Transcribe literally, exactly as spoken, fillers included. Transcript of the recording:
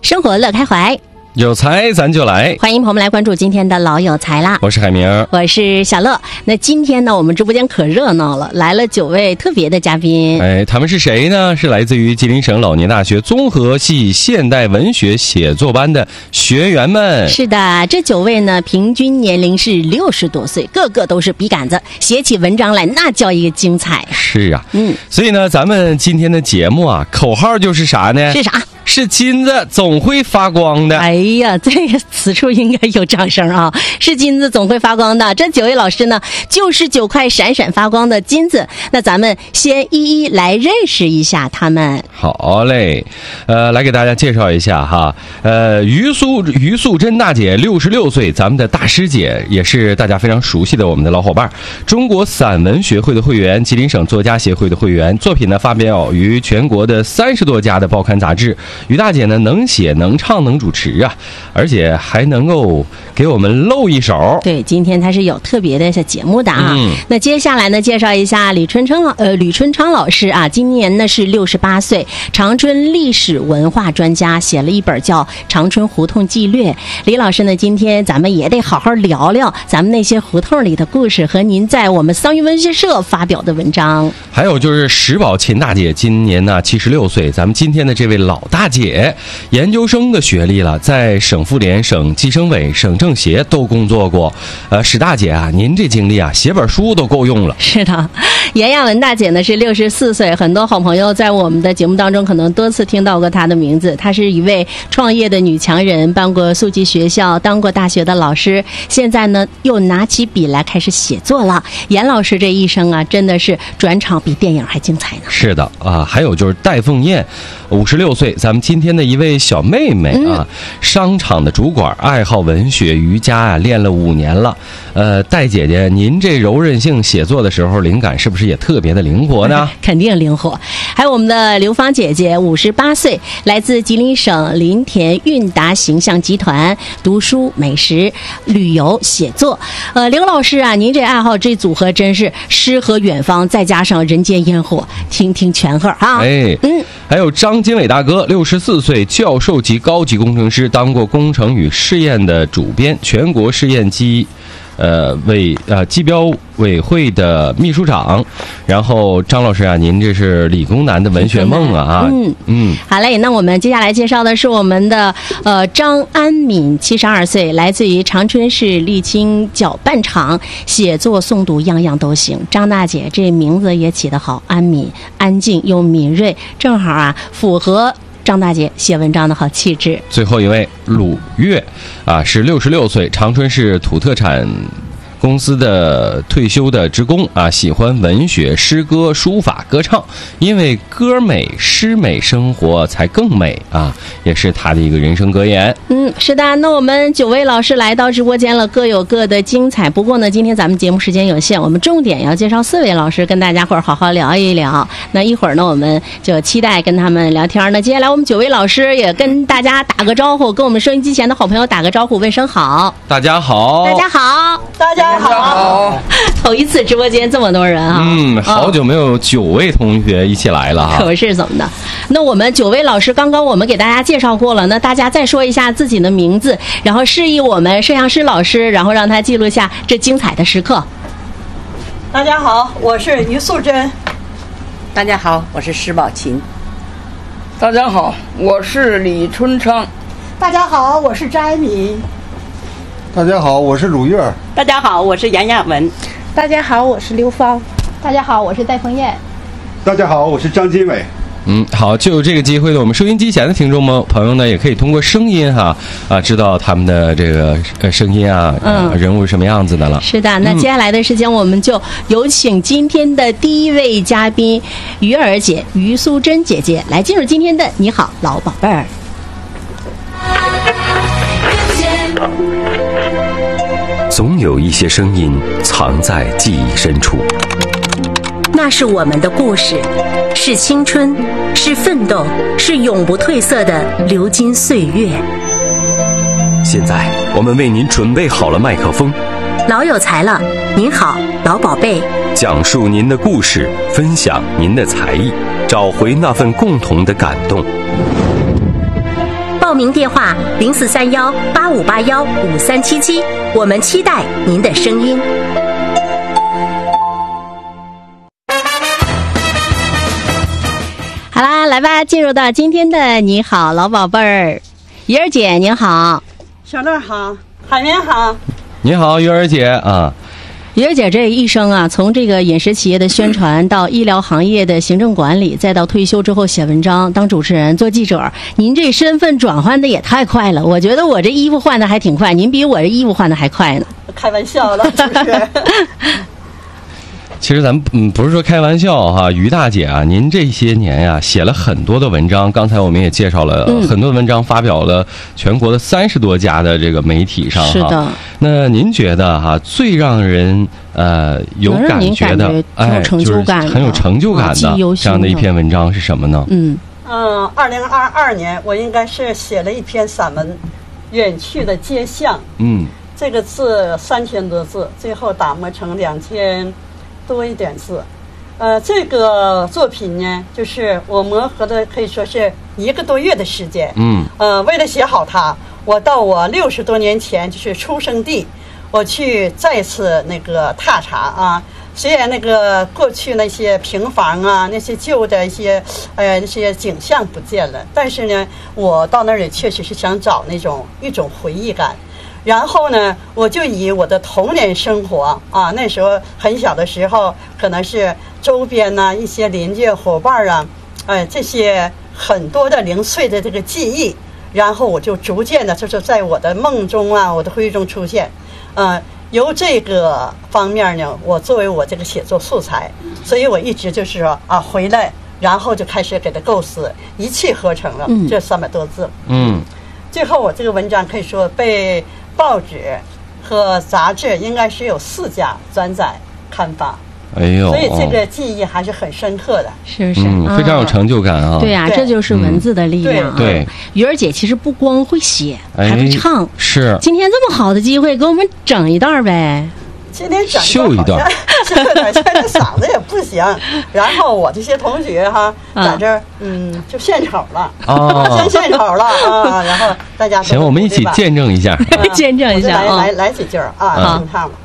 生活乐开怀， 有才咱就来， 欢迎朋友们来关注今天的老有才啦！ 我是海明， 我是小乐。那今天呢，我们直播间可热闹了，来了九位特别的嘉宾。 哎，他们是谁呢？是来自于吉林省老年大学综合系现代文学写作班的学员们。 是的，这九位呢，平均年龄是六十多岁，个个都是笔杆子，写起文章来那叫一个精彩。 是啊， 嗯， 所以呢，咱们今天的节目啊，口号就是啥呢？ 是啥？ 是金子总会发光的。 哎呀，这个此处应该有掌声啊！是金子总会发光的，这九位老师呢，就是九块闪闪发光的金子。那咱们先一一来认识一下他们。 好嘞，呃，来给大家介绍一下哈。呃，于素于素贞大姐六十六岁，咱们的大师姐，也是大家非常熟悉的我们的老伙伴，中国散文学会的会员，吉林省作家协会的会员，作品呢发表于全国的三十多家的报刊杂志。于大姐呢，能写能唱能主持啊，而且还能够给我们露一手。 对，今天她是有特别的节目的啊。 嗯、 那接下来呢，介绍一下李春昌呃吕春昌老师啊，今年呢是六十八岁，长春历史文化专家，写了一本叫《长春胡同纪略》。李老师呢，今天咱们也得好好聊聊咱们那些胡同里的故事和您在我们桑榆文学社发表的文章。 还有就是石宝琴大姐，今年呢七十六岁，咱们今天的这位老大姐，研究生的学历了，在省妇联、省计生委、省政协都工作过。呃，史大姐啊，您这经历啊，写本书都够用了。 是的，严亚文大姐呢是六十四岁，很多好朋友在我们的节目当中可能多次听到过她的名字。她是一位创业的女强人，办过速记学校，当过大学的老师，现在呢又拿起笔来开始写作了。严老师这一生啊，真的是转场比电影还精彩呢。 是的啊，还有就是戴凤燕，五十六岁，咱们今天的一位小妹妹啊，嗯、商场的主管，爱好文学、瑜伽啊，练了五年了。呃，戴姐姐，您这柔韧性写作的时候，灵感是不是也特别的灵活呢？ 肯定灵活。还有我们的刘芳姐姐，五十八岁，来自吉林省林田韵达形象集团，读书、美食、旅游、写作。呃，刘老师啊，您这爱好这组合真是诗和远方，再加上人间烟火，听听全盒啊！ 哎，嗯，还有张金伟大哥，六十四岁，教授级高级工程师，当过工程与试验的主编，全国试验机。呃，委呃机标委会的秘书长，然后张老师啊，您这是理工男的文学梦啊， 嗯嗯，好嘞，那我们接下来介绍的是我们的呃张安敏，七十二岁，来自于长春市沥青搅拌厂，写作诵读样样都行。张大姐这名字也起得好，安敏，安静又敏锐，正好啊符合张大姐写文章的好气质。 最后一位鲁月啊，是六十六岁，长春市土特产公司的退休的职工啊，喜欢文学、诗歌、书法、歌唱，因为歌美、诗美，生活才更美啊，也是他的一个人生格言。 嗯，是的。那我们九位老师来到直播间了，各有各的精彩。不过呢，今天咱们节目时间有限，我们重点要介绍四位老师，跟大家伙儿好好聊一聊。那一会儿呢，我们就期待跟他们聊天。那接下来我们九位老师也跟大家打个招呼，跟我们收音机前的好朋友打个招呼，问声好。 大家好， 大家好， 大家好。 头一次直播间这么多人啊！ 嗯，好久没有九位同学一起来了哈。 可不是怎么的？那我们九位老师刚刚我们给大家介绍过了，那大家再说一下自己的名字，然后示意我们摄像师老师，然后让他记录下这精彩的时刻。 大家好，我是于素贞。 大家好，我是施宝琴。 大家好，我是李春昌。 大家好，我是张爱敏。 大家好，我是鲁月。 大家好，我是杨亚文。 大家好，我是刘芳。 大家好，我是戴凤燕。 大家好，我是张金伟。 嗯，好，就有这个机会呢，我们收音机前的听众们朋友呢，也可以通过声音哈啊，知道他们的这个呃声音啊，嗯、呃，人物是什么样子的了。 是的，那接下来的时间，我们就有请今天的第一位嘉宾于儿姐于素贞姐姐来进入今天的你好老宝贝儿。 总有一些声音藏在记忆深处， 那是我们的故事，是青春，是奋斗，是永不褪色的流金岁月。 现在我们为您准备好了麦克风， 老有才了，您好老宝贝， 讲述您的故事，分享您的才艺，找回那份共同的感动。 报报名电话零四三幺八五八幺五三七七，我们期待您的声音。 好啦，来吧，进入到今天的你好，老宝贝儿，鱼儿姐您好， 小乐好，海绵好。 你好，鱼儿姐啊。 鱼儿姐这一生啊，从这个饮食企业的宣传到医疗行业的行政管理，再到退休之后写文章、当主持人、做记者，您这身份转换的也太快了。我觉得我这衣服换的还挺快，您比我这衣服换的还快呢。 开玩笑了，是不是？ 其实咱们嗯不是说开玩笑哈，于大姐啊，您这些年呀、啊、写了很多的文章，刚才我们也介绍了、嗯、很多的文章，发表了全国的三十多家的这个媒体上哈。 是的。 那您觉得哈、啊、最让人呃有感觉的，哎，就是很有成就感的这样的一篇文章是什么呢？ 嗯嗯，二零二二年我应该是写了一篇散文《远去的街巷》。嗯，这个字三千多字，最后打磨成两千。多一点字，呃，这个作品呢，就是我磨合的可以说是一个多月的时间。嗯，呃，为了写好它，我到我六十多年前就是出生地，我去再次那个踏查啊。虽然那个过去那些平房啊，那些旧的一些呃那些景象不见了，但是呢，我到那里确实是想找那种一种回忆感。然后呢，我就以我的童年生活啊，那时候很小的时候，可能是周边呢、啊、一些邻居伙伴啊，呃，这些很多的零碎的这个记忆，然后我就逐渐的，就是在我的梦中啊，我的回忆中出现，呃，由这个方面呢，我作为我这个写作素材，所以我一直就是说啊，回来，然后就开始给它构思，一气呵成了这三百多字。嗯，最后我这个文章可以说被报纸和杂志应该是有四家转载刊发， 哎呦， 所以这个记忆还是很深刻的， 是不是？ 嗯，非常有成就感啊！ 对呀、啊，这就是文字的力量、啊。 对， 鱼儿姐其实不光会写，还会唱。 是， 今天这么好的机会，给我们整一段呗。 今天整秀一段， 秀一段，现在嗓子也不行。然后我这些同学哈，在这儿嗯就献丑了，啊，先献丑了啊。然后大家行，我们一起见证一下， 见证一下来来来几句啊，听唱了。